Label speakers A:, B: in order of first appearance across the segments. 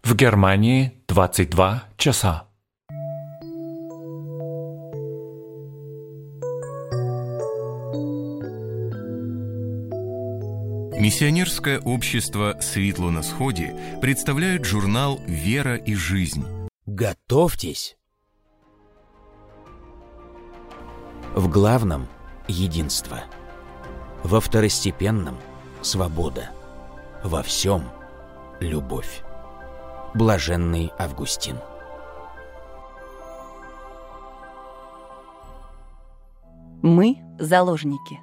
A: В Германии 22 часа.
B: Миссионерское общество «Светло на сходе» представляет журнал «Вера и жизнь».
C: Готовьтесь! В главном – единство. Во второстепенном – свобода. Во всем – любовь. Блаженный Августин.
D: Мы – заложники.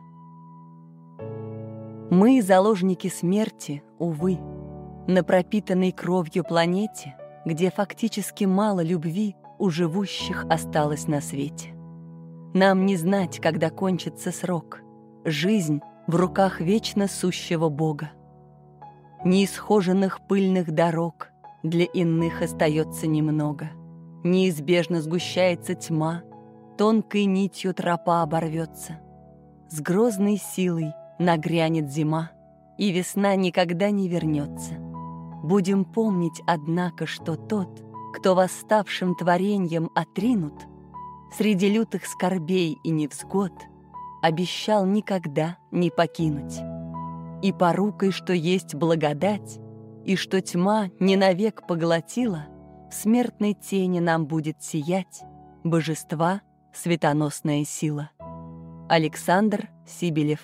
D: Мы – заложники смерти, увы, на пропитанной кровью планете, где фактически мало любви у живущих осталось на свете. Нам не знать, когда кончится срок. Жизнь в руках вечно сущего Бога. Неисхоженных пыльных дорог для иных остается немного. Неизбежно сгущается тьма, тонкой нитью тропа оборвется. С грозной силой нагрянет зима, и весна никогда не вернется. Будем помнить, однако, что тот, кто восставшим твореньем отринут, среди лютых скорбей и невзгод, обещал никогда не покинуть. И порукой, что есть благодать, и что тьма не навек поглотила, в смертной тени нам будет сиять божества светоносная сила. Александр Сибелев.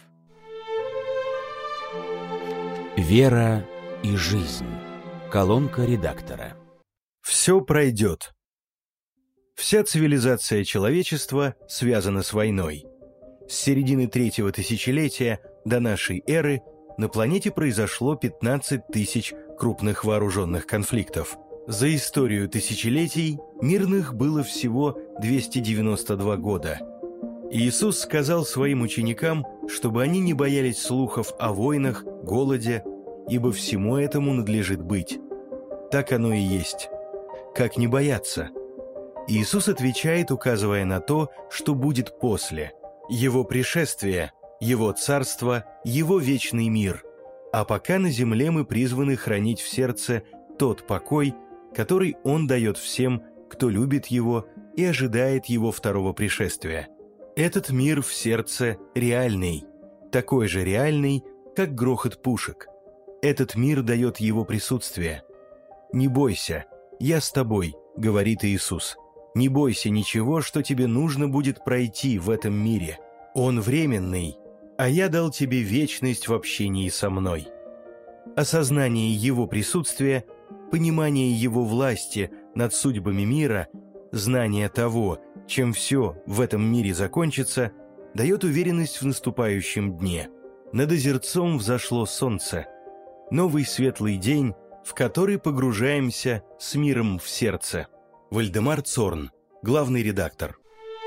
C: Вера и жизнь. Колонка редактора.
E: Все пройдет. Вся цивилизация человечества связана с войной. С середины 3-го тысячелетия до нашей эры на планете произошло 15 тысяч крупных вооруженных конфликтов. За историю тысячелетий мирных было всего 292 года. Иисус сказал своим ученикам, чтобы они не боялись слухов о войнах, голоде, ибо всему этому надлежит быть. Так оно и есть. Как не бояться? Иисус отвечает, указывая на то, что будет после. Его пришествие, Его царство, Его вечный мир. А пока на земле мы призваны хранить в сердце тот покой, который Он дает всем, кто любит Его и ожидает Его второго пришествия. Этот мир в сердце реальный, такой же реальный, как грохот пушек. Этот мир дает Его присутствие. «Не бойся, я с тобой», — говорит Иисус. «Не бойся ничего, что тебе нужно будет пройти в этом мире. Он временный, а я дал тебе вечность в общении со мной». Осознание Его присутствия, понимание Его власти над судьбами мира, знание того, чем все в этом мире закончится, дает уверенность в наступающем дне. Над озерцом взошло солнце. Новый светлый день, в который погружаемся с миром в сердце. Вальдемар Цорн, главный редактор.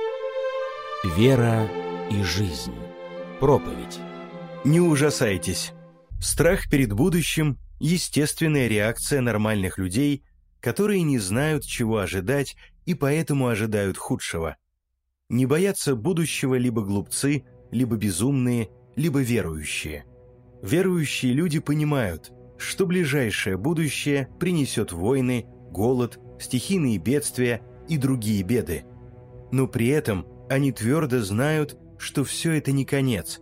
C: Вера и жизнь. Проповедь.
E: Не ужасайтесь. Страх перед будущим – естественная реакция нормальных людей, которые не знают, чего ожидать, и поэтому ожидают худшего. Не боятся будущего либо глупцы, либо безумные, либо верующие. Верующие люди понимают, что ближайшее будущее принесет войны, голод, стихийные бедствия и другие беды. Но при этом они твердо знают, что все это не конец,